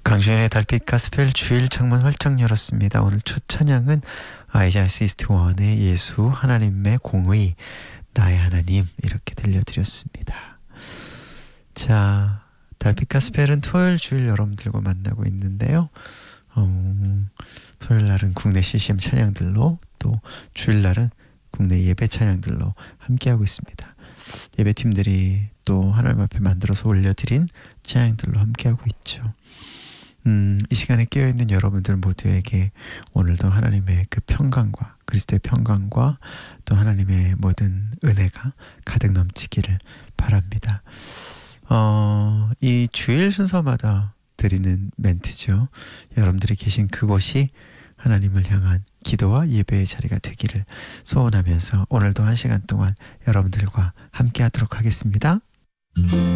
강주현의 달빛 가스펠 주일 창문 활짝 열었습니다. 오늘 첫 찬양은 아이자야 61의 예수 하나님의 공의 나의 하나님 이렇게 들려드렸습니다. 자, 달빛 가스펠은 토요일 주일 여러분들과 만나고 있는데요. 토요일 날은 국내 CCM 찬양들로, 또 주일 날은 국내 예배 찬양들로 함께하고 있습니다. 예배팀들이 또 하나님 앞에 만들어서 올려드린 찬양들로 함께하고 있죠. 이 시간에 깨어있는 여러분들 모두에게 오늘도 하나님의 그 평강과 그리스도의 평강과 또 하나님의 모든 은혜가 가득 넘치기를 바랍니다. 이 주일 순서마다 드리는 멘트죠. 여러분들이 계신 그곳이 하나님을 향한 기도와 예배의 자리가 되기를 소원하면서 오늘도 1시간 동안 여러분들과 함께 하도록 하겠습니다.